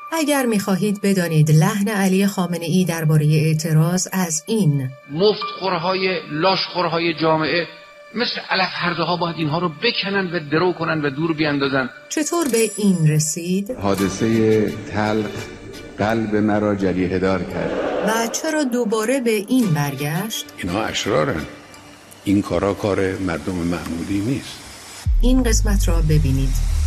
اگر می‌خواهید بدانید لحن علی خامنه‌ای درباره اعتراض از این مفتخورهای لاشخورهای جامعه مثل علف هرزه ها باید اینها رو بکنن و درو کنن و دور بیاندازن، چطور به این رسید؟ حادثه تلخ قلب مرا جریحه دار کرد. و چرا دوباره به این برگشت؟ اینها اشرارن. این کار مردم معمولی نیست. این قسمت را ببینید.